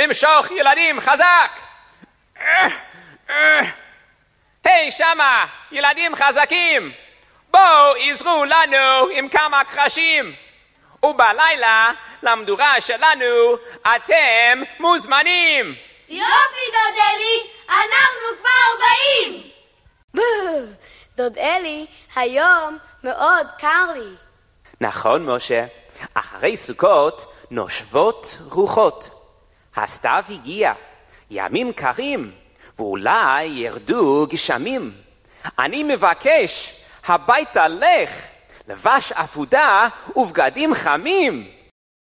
למשוך ילדים חזק! היי שמה, ילדים חזקים! בואו עזרו לנו עם כמה קרשים! ובלילה למדורה שלנו אתם מוזמנים! יופי דוד אלי, אנחנו כבר באים! דוד אלי, היום מאוד קר לי. נכון משה, אחרי סוכות נושבות רוחות. הסתיו הגיע, ימים קרים, ואולי ירדו גשמים. אני מבקש, הביתה לך, לבש עבודה ובגדים חמים.